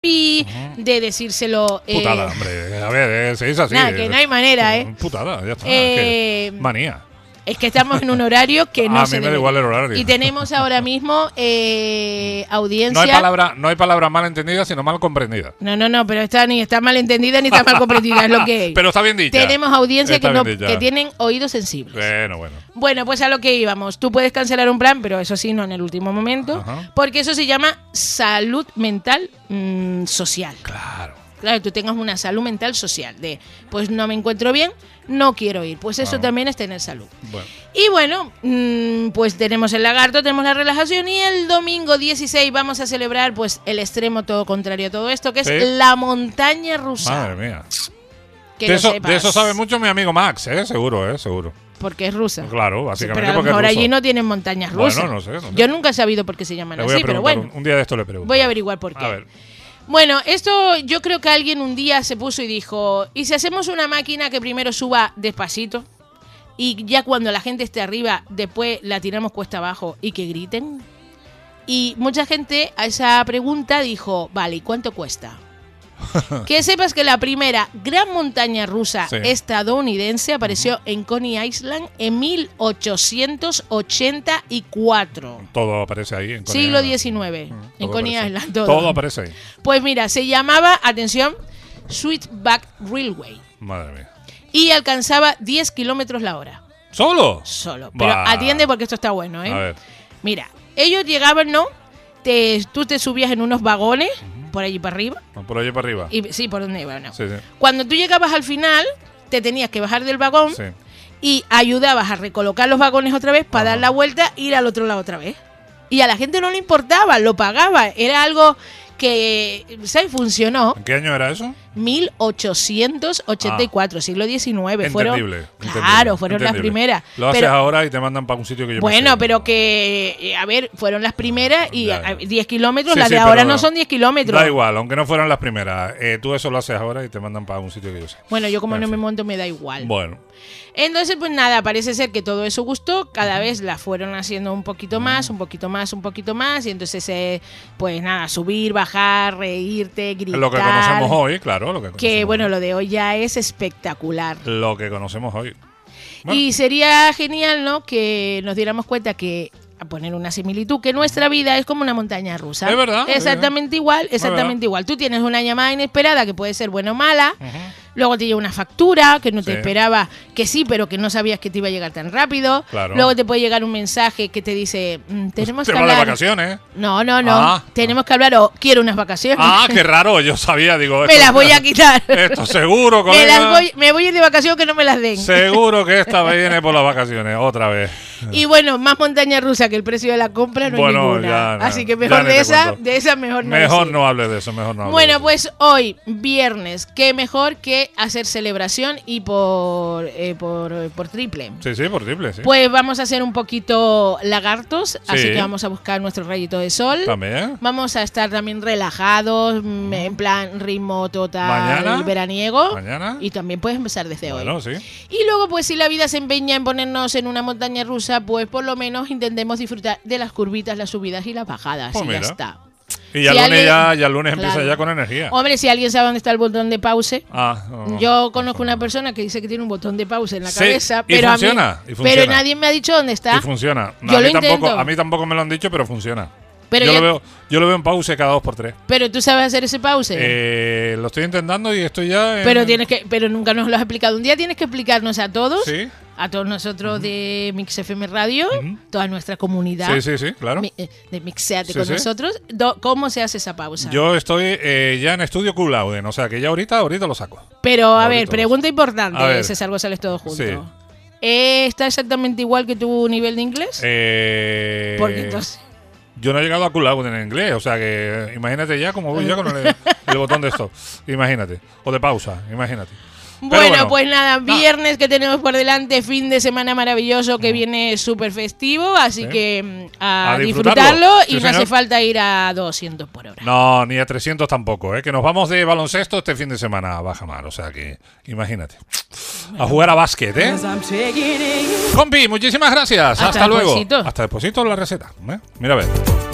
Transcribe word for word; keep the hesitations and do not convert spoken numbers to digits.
y de decírselo... Eh, putada, hombre. A ver, eh, se dice así. Nada, que no hay manera, ¿eh? Putada, ya está. Eh, es que manía. Es que estamos en un horario que no a se mí me da debe. igual el horario. Y tenemos ahora mismo eh, audiencia... No hay palabra, no hay palabra mal entendida, sino mal comprendida. No, no, no, pero está ni está mal entendida ni está mal comprendida, es lo que hay. Pero está bien dicha. Tenemos audiencia que, no, dicha. que tienen oídos sensibles. Bueno, bueno. Bueno, pues a lo que íbamos. Tú puedes cancelar un plan, pero eso sí, no en el último momento. Ajá. Porque eso se llama salud mental mmm, social. Claro. Claro, tú tengas una salud mental social. De, pues no me encuentro bien, no quiero ir. Pues eso Ah. también es tener salud. Bueno. Y bueno, mmm, pues tenemos el lagarto, tenemos la relajación y el domingo dieciséis vamos a celebrar pues el extremo todo contrario a todo esto, que ¿Sí? es la montaña rusa. Madre mía. Que De lo eso, sepas. de eso sabe mucho mi amigo Max, ¿eh? Seguro, ¿eh? Seguro. Porque es rusa. Claro, Sí, básicamente pero a lo porque es mejor ruso. allí no tienen montañas rusas. Bueno, no sé, no sé. Yo nunca he sabido por qué se llaman Le voy a así, pero preguntar, bueno. un, un día de esto le pregunto. Voy a averiguar por qué. A ver. Bueno, esto yo creo que alguien un día se puso y dijo, ¿y si hacemos una máquina que primero suba despacito y ya cuando la gente esté arriba, después la tiramos cuesta abajo y que griten? Y mucha gente a esa pregunta dijo, vale, ¿y cuánto cuesta? Que sepas que la primera gran montaña rusa Sí. estadounidense apareció uh-huh. en Coney Island en mil ochocientos ochenta y cuatro. Todo aparece ahí. En Coney Siglo Island. diecinueve. Mm, En todo Coney aparece. Island. Todo. Todo aparece ahí. Pues mira, se llamaba, atención, Sweetback Railway. Madre mía. Y alcanzaba diez kilómetros la hora. ¿Solo? Solo. Pero Bah. atiende porque esto está bueno, ¿eh? A ver. Mira, ellos llegaban, ¿no? Te, tú te subías en unos vagones, uh-huh. por allí para arriba. Por allí para arriba. Y, sí, por donde iba, ¿no? Sí, sí. Cuando tú llegabas al final, te tenías que bajar del vagón Sí. y ayudabas a recolocar los vagones otra vez para Ajá. dar la vuelta e ir al otro lado otra vez. Y a la gente no le importaba, lo pagaba. Era algo que, ¿sabes? Funcionó. ¿En qué año era eso? mil ochocientos ochenta y cuatro, ah. siglo diecinueve. Entendible. Fueron, claro, fueron entendible. las primeras. Lo haces pero, ahora y te mandan para un sitio que yo Bueno, me sé. pero que, a ver, fueron las primeras y Ya. a, diez kilómetros, Sí, las sí, de ahora pero no son diez kilómetros. Da igual, aunque no fueran las primeras. Eh, tú eso lo haces ahora y te mandan para un sitio que yo sé. Bueno, yo como en no fin. me monto me da igual. Bueno. Entonces, pues nada, parece ser que todo eso gustó, cada vez la fueron haciendo un poquito más, un poquito más, un poquito más, y entonces, eh, pues nada, subir, bajar, reírte, gritar. Lo que conocemos hoy, claro. Lo que, que bueno, hoy. lo de hoy ya es espectacular. Lo que conocemos hoy. Bueno. Y sería genial, ¿no?, que nos diéramos cuenta que, a poner una similitud, que nuestra vida es como una montaña rusa. Es verdad. Exactamente es igual, exactamente igual. Tú tienes una llamada inesperada que puede ser buena o mala. Uh-huh. Luego te llega una factura que no te Sí. esperaba, que sí, pero que no sabías que te iba a llegar tan rápido. Claro. Luego te puede llegar un mensaje que te dice, mm, tenemos Te que vas de hablar. vacaciones. No, no, no. Ah. Tenemos que hablar o quiero unas vacaciones. Ah, qué raro. Yo sabía, digo. me esto- las voy a quitar. Esto seguro, me, colega. las voy, me voy a ir de vacaciones que no me las den. Seguro que esta viene por las vacaciones, otra vez. Y bueno, más montaña rusa que el precio de la compra no Bueno, hay ninguna. ya, no, Así que ya mejor ni de te esa, cuento. de esa mejor no Mejor decir. no hables de eso, mejor no hables de Bueno, eso. pues hoy, viernes, qué mejor que hacer celebración y por, eh, por, por triple. Sí, sí, por triple, sí. Pues vamos a hacer un poquito lagartos, así Sí. que vamos a buscar nuestro rayito de sol. También. Vamos a estar también relajados, mm, en plan ritmo total Mañana. veraniego. Mañana. Y también puedes empezar desde hoy. Bueno, sí. Y luego, pues si la vida se empeña en ponernos en una montaña rusa, pues por lo menos intentemos disfrutar de las curvitas, las subidas y las bajadas. Pues y ya mira. está. Y ya Si el lunes, alguien- ya, ya el lunes Claro. empieza ya con energía. Hombre, si alguien sabe dónde está el botón de pause. Ah, no, no. Yo conozco una persona que dice que tiene un botón de pausa en la Sí, cabeza, y pero, a funciona, mí, y funciona. pero nadie me ha dicho dónde está. Y funciona. No, Yo a, lo mí tampoco, intento. a mí tampoco me lo han dicho, pero funciona. Pero yo, ya- lo veo, yo lo veo en pause cada dos por tres. Pero tú sabes hacer ese pause. Eh, lo estoy intentando y estoy ya en... pero tienes que, pero nunca nos lo has explicado. Un día tienes que explicarnos a todos, Sí, a todos nosotros de Mix F M Radio, Ujú. toda nuestra comunidad sí, sí, sí, claro. mi- eh, de Mixeate Sí, con sí. nosotros, do- cómo se hace esa pausa. Yo estoy eh, ya en estudio Cool Lauden, o sea que ya ahorita, ahorita lo saco. Pero a Ahorita ver, lo pregunta importante, A ver. César González, todos juntos. Sí. Eh, ¿Está exactamente igual que tu nivel de inglés? Eh, Porque entonces... Yo no he llegado a Cool Lauden en inglés, o sea que eh, imagínate ya como voy ya con el, el botón de stop. Imagínate. O de pausa, imagínate. Pero Bueno, bueno. pues nada, viernes que tenemos por delante, fin de semana maravilloso que viene súper festivo, así Sí. que mm, a, A disfrutarlo, disfrutarlo. y Sí, no hace señor. falta ir a doscientos por hora. No, ni a trescientos tampoco, ¿eh? Que nos vamos de baloncesto este fin de semana a Bajamar, o sea que imagínate. A jugar a básquet, ¿eh? Compi, muchísimas gracias. Hasta Hasta, luego. despuesito. Hasta después la receta. ¿eh? Mira a ver.